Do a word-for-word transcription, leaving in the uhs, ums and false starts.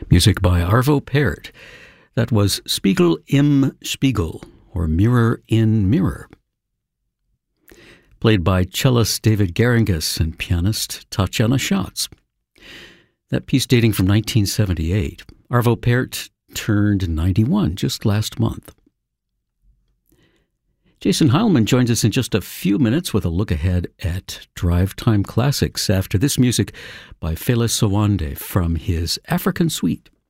Music by Arvo Pärt. That was Spiegel im Spiegel, or Mirror in Mirror. Played by cellist David Garangus and pianist Tatjana Schatz. That piece dating from nineteen seventy-eight. Arvo Pärt turned ninety-one just last month. Jason Heilman joins us in just a few minutes with a look ahead at Drive Time Classics after this music by Fela Sowande from his African Suite.